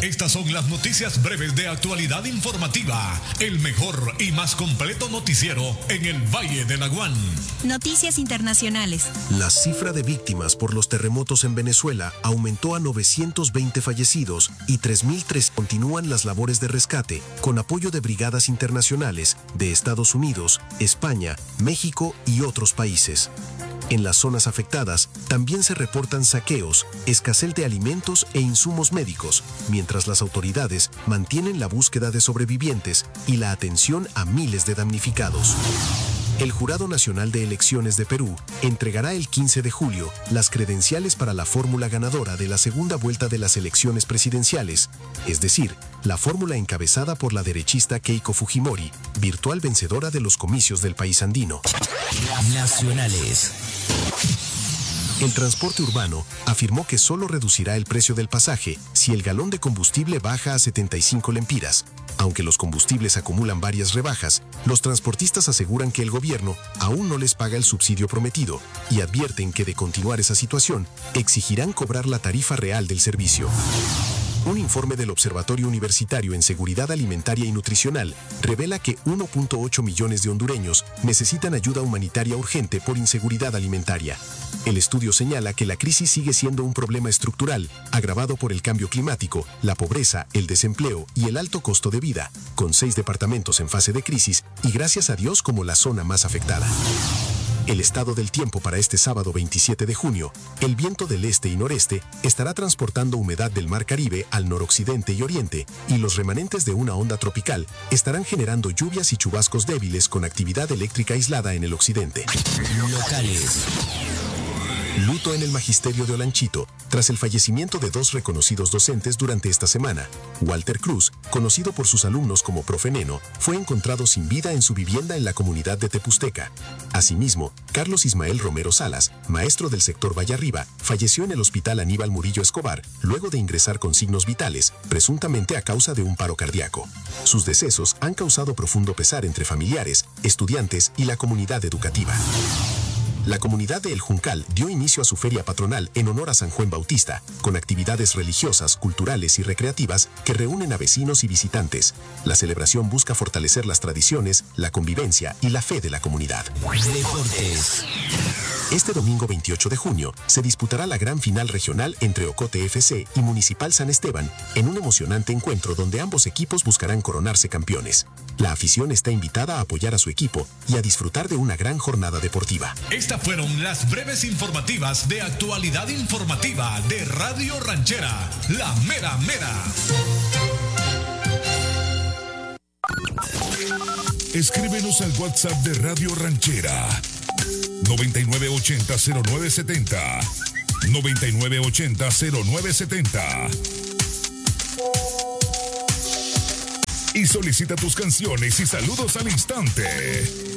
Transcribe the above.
Estas son las noticias breves de Actualidad Informativa, el mejor y más completo noticiero en el Valle de Laguán. Noticias internacionales. La cifra de víctimas por los terremotos en Venezuela aumentó a 920 fallecidos y 3.003. Continúan las labores de rescate con apoyo de brigadas internacionales de Estados Unidos, España, México y otros países. En las zonas afectadas también se reportan saqueos, escasez de alimentos e insumos médicos, mientras las autoridades mantienen la búsqueda de sobrevivientes y la atención a miles de damnificados. El Jurado Nacional de Elecciones de Perú entregará el 15 de julio las credenciales para la fórmula ganadora de la segunda vuelta de las elecciones presidenciales, es decir, la fórmula encabezada por la derechista Keiko Fujimori, virtual vencedora de los comicios del país andino. Nacionales. El transporte urbano afirmó que solo reducirá el precio del pasaje si el galón de combustible baja a 75 lempiras. Aunque los combustibles acumulan varias rebajas, los transportistas aseguran que el gobierno aún no les paga el subsidio prometido y advierten que de continuar esa situación, exigirán cobrar la tarifa real del servicio. Un informe del Observatorio Universitario en Seguridad Alimentaria y Nutricional revela que 1.8 millones de hondureños necesitan ayuda humanitaria urgente por inseguridad alimentaria. El estudio señala que la crisis sigue siendo un problema estructural, agravado por el cambio climático, la pobreza, el desempleo y el alto costo de vida, con 6 departamentos en fase de crisis y gracias a Dios como la zona más afectada. El estado del tiempo para este sábado 27 de junio, el viento del este y noreste estará transportando humedad del Mar Caribe al noroccidente y oriente, y los remanentes de una onda tropical estarán generando lluvias y chubascos débiles con actividad eléctrica aislada en el occidente. Locales. Luto en el magisterio de Olanchito, tras el fallecimiento de 2 reconocidos docentes durante esta semana. Walter Cruz, conocido por sus alumnos como Profe Neno, fue encontrado sin vida en su vivienda en la comunidad de Tepusteca. Asimismo, Carlos Ismael Romero Salas, maestro del sector Valle Arriba, falleció en el hospital Aníbal Murillo Escobar, luego de ingresar con signos vitales, presuntamente a causa de un paro cardíaco. Sus decesos han causado profundo pesar entre familiares, estudiantes y la comunidad educativa. La comunidad de El Juncal dio inicio a su feria patronal en honor a San Juan Bautista, con actividades religiosas, culturales y recreativas que reúnen a vecinos y visitantes. La celebración busca fortalecer las tradiciones, la convivencia y la fe de la comunidad. Deportes. Este domingo 28 de junio se disputará la gran final regional entre Ocote FC y Municipal San Esteban, en un emocionante encuentro donde ambos equipos buscarán coronarse campeones. La afición está invitada a apoyar a su equipo y a disfrutar de una gran jornada deportiva. Estas fueron las breves informativas de Actualidad Informativa de Radio Ranchera, la mera mera. Escríbenos al WhatsApp de Radio Ranchera 9980-0970 9980-0970 y solicita tus canciones y saludos al instante.